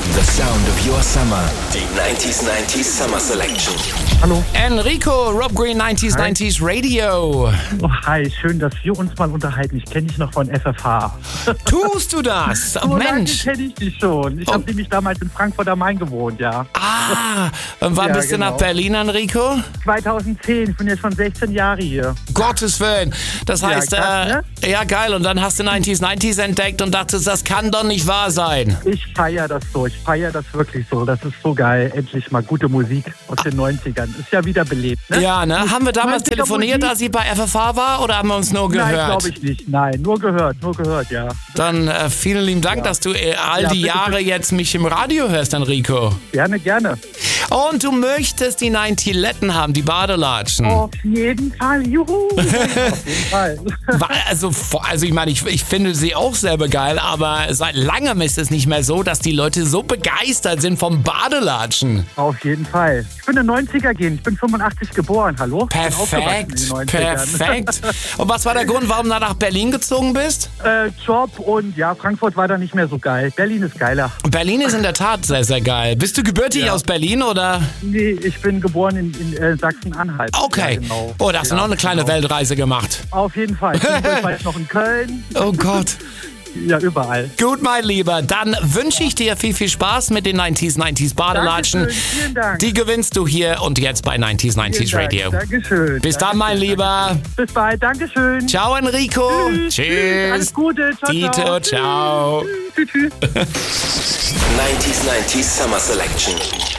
The sound of your summer. Die 90s Summer Selection. Hallo. Enrico, Rob Green, 90s Radio. Oh, hi, schön, dass wir uns mal unterhalten. Ich kenne dich noch von FFH. Tust du das? So Mensch. kenne ich dich schon. Ich habe nämlich damals in Frankfurt am Main gewohnt, ja. Und wann Ja, bist du nach genau. Berlin, Enrico? 2010, ich bin jetzt schon 16 Jahre hier. Gottes Willen. Das heißt, krass, ne? ja geil. Und dann hast du 90s entdeckt und dachtest, das kann doch nicht wahr sein. Ich feiere das so, ich feiere das wirklich so. Das ist so geil, endlich mal gute Musik aus den 90ern. Ist ja wieder belebt, ne? Ja, ne? Haben wir damals 90er telefoniert, Musik? als ich bei FFH war, oder haben wir uns nur gehört? Nein, glaube ich nicht. Nein, nur gehört, ja. Dann vielen lieben Dank, dass du all Ja, die bitte, Jahre jetzt mich im Radio hörst, Enrico. Gerne. Und du möchtest die 90letten haben, die Badelatschen. Auf jeden Fall, juhu. Auf jeden Fall. Also ich meine, ich finde sie auch selber geil, aber seit langem ist es nicht mehr so, dass die Leute so begeistert sind vom Badelatschen. Auf jeden Fall. Ich bin ein 90er-Gen. Ich bin 85 geboren. Hallo? Ich bin aufgewachsen in den 90ern. Perfekt. Und was war der Grund, warum du nach Berlin gezogen bist? Job und ja, Frankfurt war da nicht mehr so geil. Berlin ist geiler. Berlin ist in der Tat sehr, sehr geil. Bist du gebürtig aus Berlin oder? Nee, ich bin geboren in Sachsen-Anhalt. Okay. Ja, genau. Oh, da hast du noch eine kleine Weltreise gemacht. Auf jeden Fall. Ich bin bald noch in Köln. Oh Gott. Ja, überall. Gut, mein Lieber. Dann wünsche ich dir viel, viel Spaß mit den 90s Badelatschen. Dankeschön, vielen Dank. Die gewinnst du hier und jetzt bei 90s Radio. Dankeschön. Bis dann, mein Lieber. Bis bald. Dankeschön. Ciao, Enrico. Tschüss. Alles Gute. Ciao, Dito, ciao. Tschüss. 90s Summer Selection.